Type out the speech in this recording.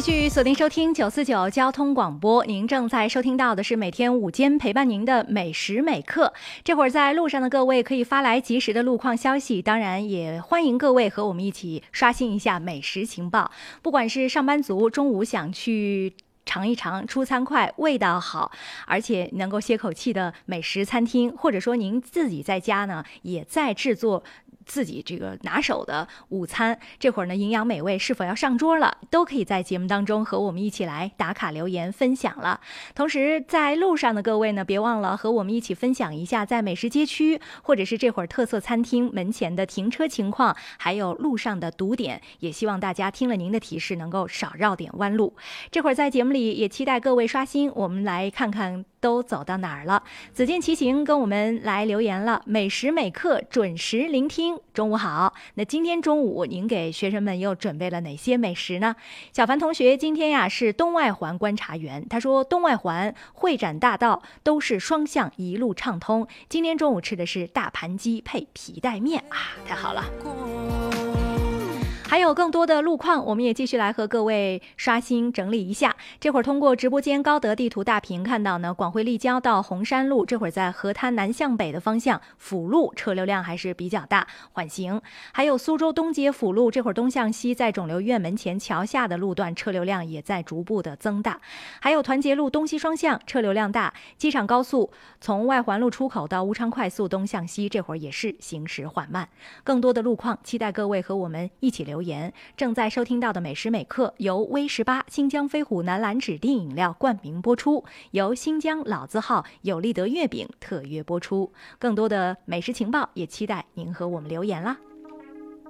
继续锁定收听949交通广播，您正在收听到的是每天午间陪伴您的美食美课。这会儿在路上的各位可以发来及时的路况消息，当然也欢迎各位和我们一起刷新一下美食情报。不管是上班族中午想去尝一尝出餐快味道好而且能够歇口气的美食餐厅，或者说您自己在家呢也在制作自己这个拿手的午餐，这会儿呢营养美味是否要上桌了，都可以在节目当中和我们一起来打卡留言分享了。同时在路上的各位呢，别忘了和我们一起分享一下在美食街区或者是这会儿特色餐厅门前的停车情况，还有路上的堵点，也希望大家听了您的提示能够少绕点弯路。这会儿在节目里也期待各位刷新，我们来看看都走到哪儿了。子健骑行跟我们来留言了，美食美课准时聆听，中午好。那今天中午您给学生们又准备了哪些美食呢？小凡同学今天呀是东外环观察员，他说东外环会展大道都是双向一路畅通，今天中午吃的是大盘鸡配皮带面啊，太好了。还有更多的路况，我们也继续来和各位刷新整理一下。这会儿通过直播间高德地图大屏看到呢，广汇立交到红山路，这会儿在河滩南向北的方向辅路车流量还是比较大，缓行。还有苏州东街辅路，这会儿东向西在肿瘤医院门前桥下的路段车流量也在逐步的增大。还有团结路东西双向车流量大，机场高速从外环路出口到乌昌快速东向西，这会儿也是行驶缓慢。更多的路况，期待各位和我们一起留言。正在收听到的美食美课由威18新疆飞虎南蓝指定饮料冠名播出，由新疆老字号有利德月饼特约播出。更多的美食情报也期待您和我们留言啦。